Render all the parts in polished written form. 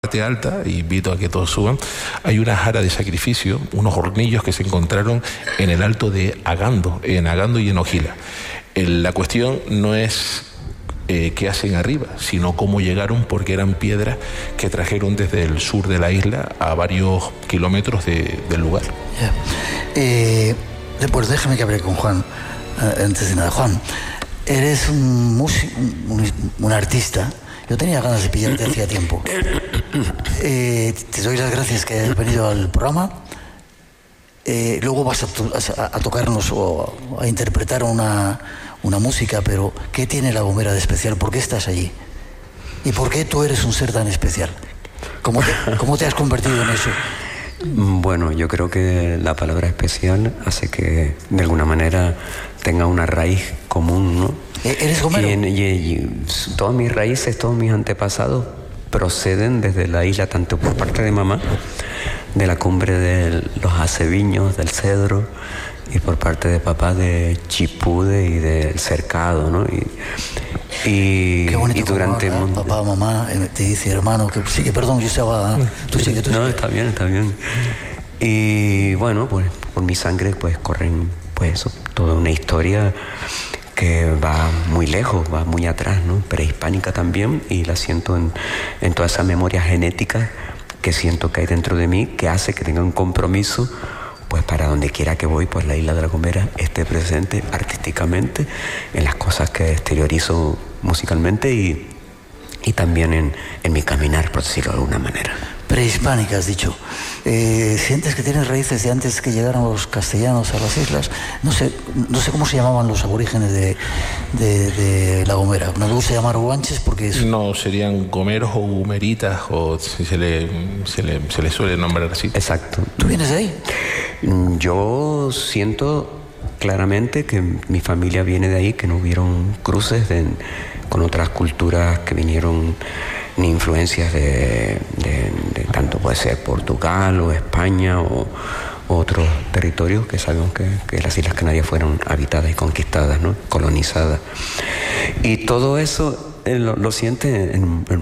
parte alta, invito a que todos suban, hay una jara de sacrificio, unos hornillos que se encontraron en el alto de Agando y en Ojila. La cuestión no es qué hacen arriba, sino cómo llegaron, porque eran piedras que trajeron desde el sur de la isla a varios kilómetros del lugar. Pues déjame que hable con Juan, antes de nada. Juan, eres un músico, un artista. Yo tenía ganas de pillarte hacía tiempo. Te doy las gracias que hayas venido al programa. Luego vas a tocarnos o a interpretar una música, pero ¿qué tiene La Gomera de especial? ¿Por qué estás allí? ¿Y por qué tú eres un ser tan especial? ¿Cómo te has convertido en eso? Bueno, yo creo que la palabra especial hace que de alguna manera tenga una raíz común, ¿no? ¿Eres gomero? Y todas mis raíces, todos mis antepasados proceden desde la isla, tanto por parte de mamá, de la cumbre de los aceviños, del cedro, y por parte de papá de Chipude y del cercado, ¿no? Qué bonito, y durante papá, mamá, te dice hermano, que sí, que perdón, yo estaba... Tú sigue. No, está bien. Y bueno, pues por mi sangre pues corren pues eso, toda una historia que va muy lejos, va muy atrás, ¿no? Prehispánica también, y la siento en toda esa memoria genética que siento que hay dentro de mí, que hace que tenga un compromiso, pues para donde quiera que voy, pues la isla de La Gomera esté presente artísticamente en las cosas que exteriorizo musicalmente y también en mi caminar, por decirlo de alguna manera. Prehispánica, has dicho. ¿Sientes que tienes raíces de antes que llegaran los castellanos a las islas? No sé cómo se llamaban los aborígenes de La Gomera. No me gusta llamar guanches porque es... No, serían gomeros o gomeritas, o si se le suele nombrar así. Exacto. ¿Tú vienes de ahí? Yo siento claramente que mi familia viene de ahí, que no hubieron cruces con otras culturas que vinieron, ni influencias de tanto puede ser Portugal o España o otros territorios que sabemos que las Islas Canarias fueron habitadas y conquistadas, ¿no? Colonizadas. Y todo eso lo siente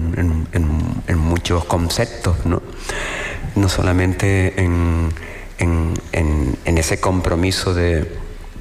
en muchos conceptos, ¿no? No solamente en ese compromiso de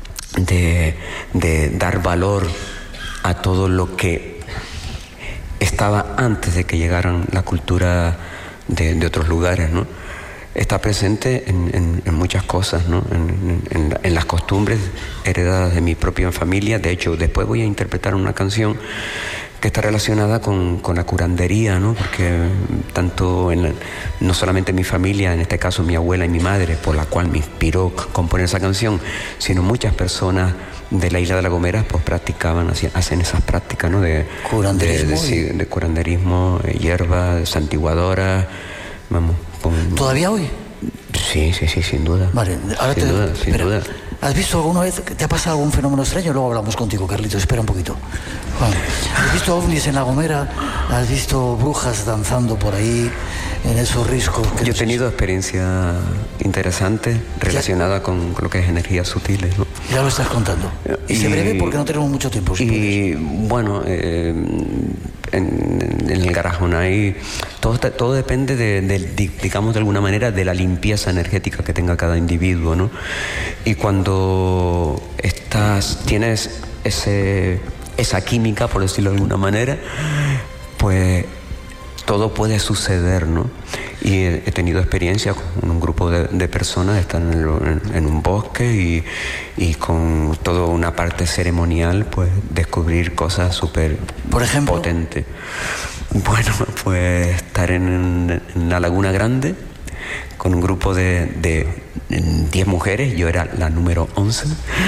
dar valor a todo lo que estaba antes de que llegaran la cultura de otros lugares, ¿no? Está presente en muchas cosas, ¿no? En las costumbres heredadas de mi propia familia. De hecho, después voy a interpretar una canción que está relacionada con la curandería, ¿no? Porque tanto no solamente mi familia, en este caso mi abuela y mi madre, por la cual me inspiró componer esa canción, sino muchas personas de la isla de La Gomera pues hacen esas prácticas, ¿no? De curanderismo, hierba, santiguadora, vamos. ¿Todavía hoy? Sí, sin duda. Vale, ahora sin duda. ¿Has visto alguna vez que te ha pasado algún fenómeno extraño? Luego hablamos contigo, Carlitos, espera un poquito. Juan, ¿has visto ovnis en La Gomera? ¿Has visto brujas danzando por ahí en esos riscos? Yo he tenido experiencia interesante relacionada con lo que es energías sutiles, ¿no? Ya lo estás contando. Y se breve porque no tenemos mucho tiempo. Y bueno, en el Garajonay todo depende digamos de alguna manera, de la limpieza energética que tenga cada individuo, ¿no? Y cuando tienes esa química, por decirlo de alguna manera, pues todo puede suceder, ¿no? Y he tenido experiencia con un grupo de personas, están en un bosque y con toda una parte ceremonial, pues descubrir cosas súper potentes. Bueno, pues estar en la Laguna Grande con un grupo de 10 mujeres, yo era la número 11,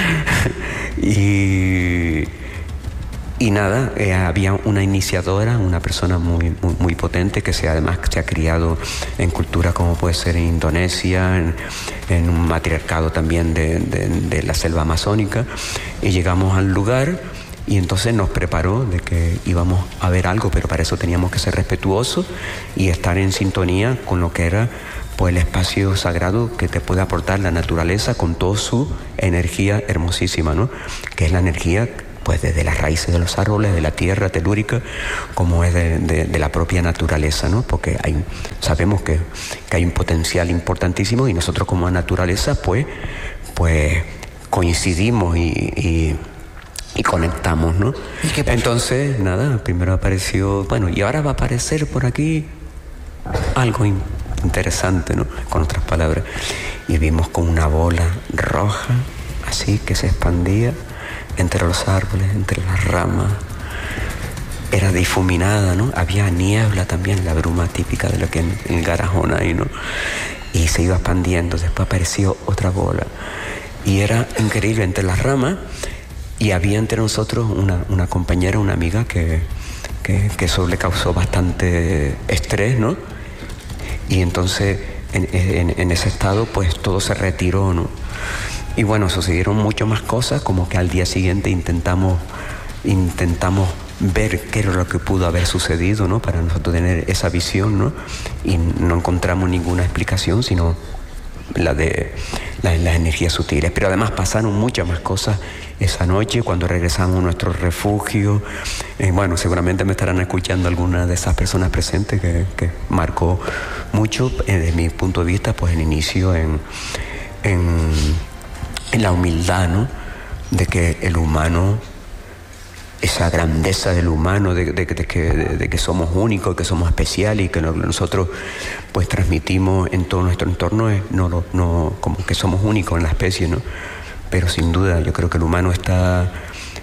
y nada, había una iniciadora, una persona muy potente que además se ha criado en cultura como puede ser en Indonesia, en un matriarcado también de la selva amazónica, y llegamos al lugar y entonces nos preparó de que íbamos a ver algo, pero para eso teníamos que ser respetuosos y estar en sintonía con lo que era pues el espacio sagrado que te puede aportar la naturaleza con toda su energía hermosísima, ¿no? Que es la energía pues desde las raíces de los árboles, de la tierra telúrica, como es de la propia naturaleza, ¿no? Porque sabemos que hay un potencial importantísimo y nosotros como naturaleza pues coincidimos y conectamos, ¿no? Entonces, nada, primero apareció, bueno, y ahora va a aparecer por aquí algo interesante, ¿no? Con otras palabras. Y vimos como una bola roja, así, que se expandía entre los árboles, entre las ramas. Era difuminada, ¿no? Había niebla también, la bruma típica de lo que en el Garajona, ¿no? Y se iba expandiendo. Después apareció otra bola. Y era increíble entre las ramas. Y había entre nosotros una compañera, una amiga que eso le causó bastante estrés, ¿no? Y entonces en ese estado pues todo se retiró, ¿no? Y bueno, sucedieron mucho más cosas, como que al día siguiente intentamos ver qué era lo que pudo haber sucedido, ¿no? Para nosotros tener esa visión, ¿no? Y no encontramos ninguna explicación, sino la de las energías sutiles. Pero además pasaron muchas más cosas esa noche cuando regresamos a nuestro refugio. Bueno, seguramente me estarán escuchando algunas de esas personas presentes que marcó mucho, desde mi punto de vista, pues el inicio en la humildad, ¿no? De que el humano, esa grandeza del humano, de que somos únicos, que somos especiales y que nosotros pues transmitimos en todo nuestro entorno, no como que somos únicos en la especie, ¿no? Pero sin duda yo creo que el humano está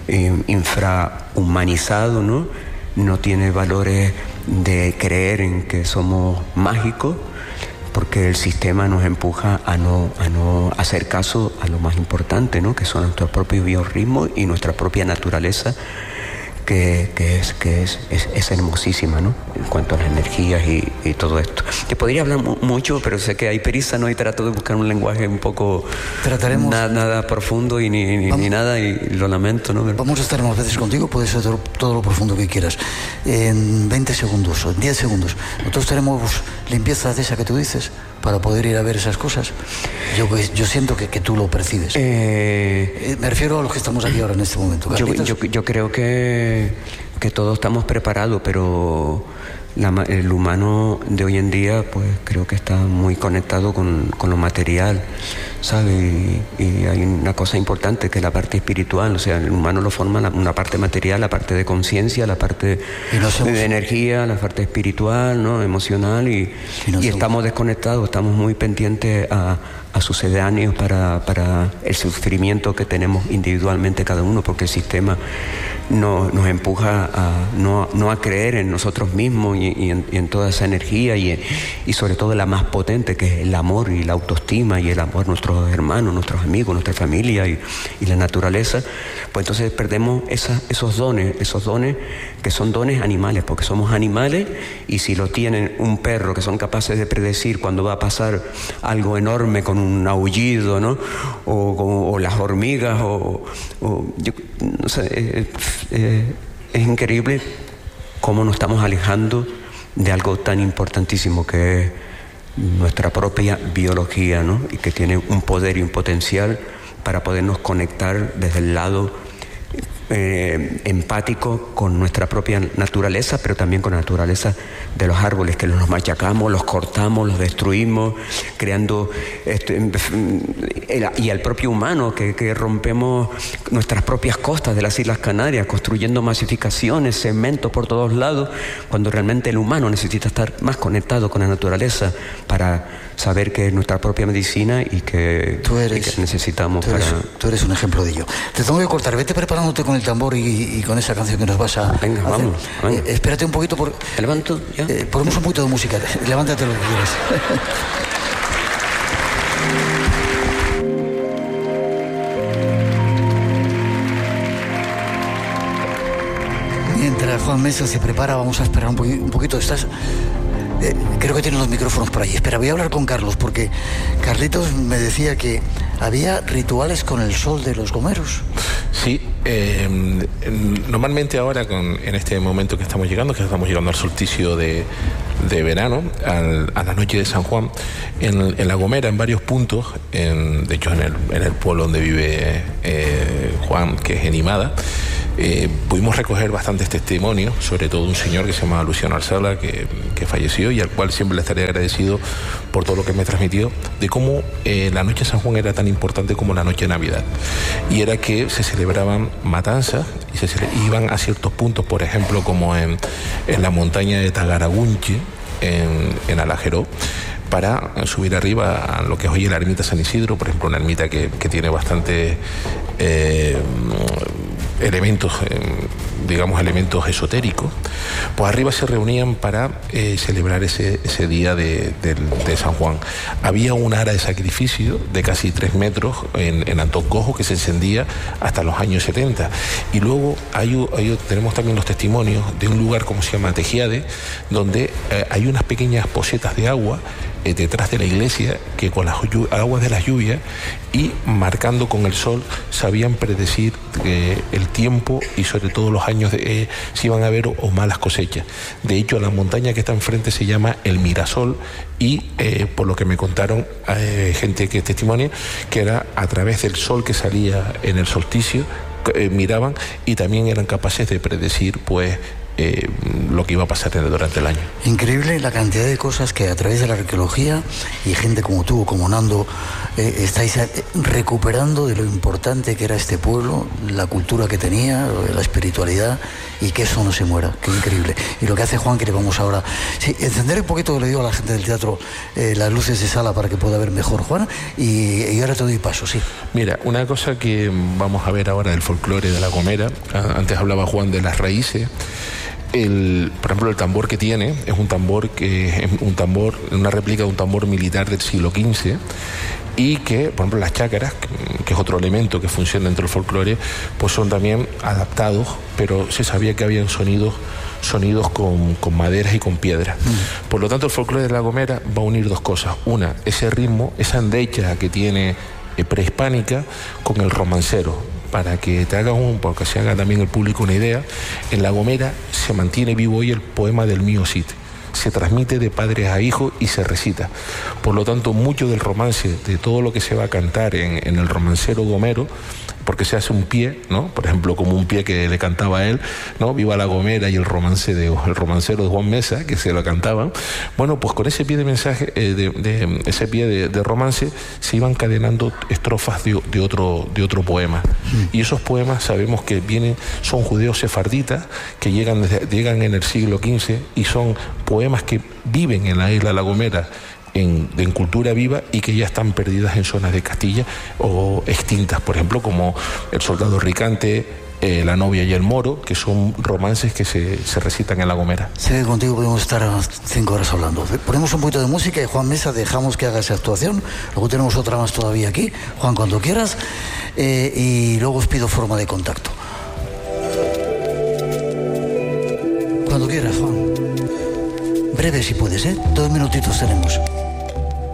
infrahumanizado, ¿no? No tiene valores de creer en que somos mágicos, porque el sistema nos empuja a no hacer caso a lo más importante, ¿no? Que son nuestros propios biorritmos y nuestra propia naturaleza, que es hermosísima, ¿no? En cuanto a las energías y todo esto. Te podría hablar mucho, pero sé que hay prisa, ¿no? Y trato de buscar un lenguaje un poco nada profundo y ni nada, y lo lamento, ¿no? Vamos a estar más veces contigo, puedes ser todo lo profundo que quieras. En 20 segundos o en 10 segundos, nosotros tenemos limpieza de esa que tú dices para poder ir a ver esas cosas. Yo siento que tú lo percibes. Me refiero a los que estamos aquí ahora en este momento. Yo creo que todos estamos preparados, pero el humano de hoy en día pues creo que está muy conectado con lo material, ¿sabes? Y hay una cosa importante que es la parte espiritual. O sea, el humano lo forma una parte material, la parte de conciencia, la parte de energía, la parte espiritual, ¿no? Emocional, y estamos desconectados, estamos muy pendientes a sucedáneos para el sufrimiento que tenemos individualmente cada uno, porque el sistema nos empuja no a creer en nosotros mismos y en toda esa energía y sobre todo la más potente, que es el amor y la autoestima y el amor a nuestros hermanos, nuestros amigos, nuestra familia y la naturaleza. Pues entonces perdemos esos dones que son dones animales, porque somos animales, y si lo tienen un perro, que son capaces de predecir cuando va a pasar algo enorme con un aullido, ¿no? O las hormigas, yo no sé, es increíble cómo nos estamos alejando de algo tan importantísimo que es nuestra propia biología, ¿no? Y que tiene un poder y un potencial para podernos conectar desde el lado empático con nuestra propia naturaleza, pero también con la naturaleza de los árboles, que los machacamos, los cortamos, los destruimos, creando y al propio humano, que rompemos nuestras propias costas de las Islas Canarias, construyendo masificaciones, cemento por todos lados, cuando realmente el humano necesita estar más conectado con la naturaleza para saber que es nuestra propia medicina y que necesitamos. Tú eres un ejemplo de ello. Te tengo que cortar, vete preparándote con el tambor y con esa canción que nos vas a Venga, hacer. Vamos. Espérate un poquito. ¿Te levanto ya? Ponemos un poquito de música. Levántate lo que quieras. Mientras Juan Mesa se prepara, vamos a esperar un poquito. Creo que tienen los micrófonos por ahí. Espera, voy a hablar con Carlos, porque Carlitos me decía que había rituales con el sol de los gomeros. Sí, normalmente ahora en este momento que estamos llegando al solsticio de verano, a la noche de San Juan, en La Gomera, en varios puntos, de hecho en el pueblo donde vive Juan, que es en Imada, Pudimos recoger bastantes testimonios, sobre todo un señor que se llama Luciano Alzala, que falleció y al cual siempre le estaré agradecido por todo lo que me transmitió, de cómo la noche de San Juan era tan importante como la noche de Navidad. Y era que se celebraban matanzas y iban a ciertos puntos, por ejemplo, como en la montaña de Tagaragunchi, en Alajeró, para subir arriba a lo que es hoy la ermita San Isidro, por ejemplo, una ermita que tiene bastante elementos, digamos, elementos esotéricos. Pues arriba se reunían para celebrar ese día de San Juan. Había un ara de sacrificio de casi 3 metros en Antón Cojo que se encendía hasta los años 70. Y luego tenemos también los testimonios de un lugar como se llama Tejiade, donde hay unas pequeñas posetas de agua detrás de la iglesia que con las aguas de las lluvias y marcando con el sol sabían predecir el tiempo y sobre todo los años si iban a haber o malas cosechas. De hecho, la montaña que está enfrente se llama el Mirasol y por lo que me contaron gente que testimonia, que era a través del sol que salía en el solsticio, miraban y también eran capaces de predecir pues lo que iba a pasar durante el año. Increíble la cantidad de cosas que a través de la arqueología y gente como tú, como Nando, estáis recuperando de lo importante que era este pueblo, la cultura que tenía, la espiritualidad, y que eso no se muera. Qué increíble. Y lo que hace Juan, que le vamos ahora... Sí, encender un poquito, le digo a la gente del teatro, las luces de sala para que pueda ver mejor, Juan, y ahora te doy paso, sí. Mira, una cosa que vamos a ver ahora del folclore de La Gomera, antes hablaba Juan de las raíces. Por ejemplo, el tambor que tiene es un tambor una réplica de un tambor militar del siglo XV, y que, por ejemplo, las chácaras, que es otro elemento que funciona dentro del folclore, pues son también adaptados, pero se sabía que habían sonidos con maderas y con piedras. Por lo tanto, el folclore de La Gomera va a unir dos cosas. Una, ese ritmo, esa andecha que tiene prehispánica, con el romancero. Para que te haga porque se haga también el público una idea, en La Gomera se mantiene vivo hoy el poema del Mío Cid. Se transmite de padres a hijos y se recita. Por lo tanto, mucho del romance, de todo lo que se va a cantar en el romancero gomero, porque se hace un pie, ¿no? Por ejemplo, como un pie que le cantaba a él, ¿no? Viva La Gomera y el romancero de Juan Mesa, que se lo cantaban. Bueno, pues con ese pie de mensaje, ese pie de romance, se iban cadenando estrofas de otro poema. Y esos poemas sabemos que son judeos sefarditas, que llegan en el siglo XV, y son poemas que viven en la isla La Gomera, en cultura viva, y que ya están perdidas en zonas de Castilla o extintas, por ejemplo, como El Soldado Ricante, La Novia y el Moro, que son romances que se recitan en La Gomera. Sé que contigo podemos estar 5 horas hablando. Ponemos un poquito de música y Juan Mesa dejamos que haga esa actuación. Luego tenemos otra más todavía aquí. Juan, cuando quieras. Y luego os pido forma de contacto. Cuando quieras, Juan. Breve si puedes, 2 minutitos tenemos.